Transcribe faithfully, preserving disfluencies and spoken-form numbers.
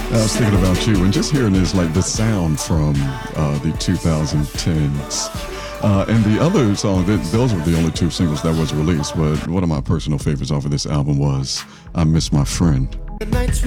I was thinking about you and just hearing this, like the sound from uh, the twenty tens. Uh, and the other song, that, those were the only two singles that was released, but one of my personal favorites off of this album was I Miss My Friend. The nights we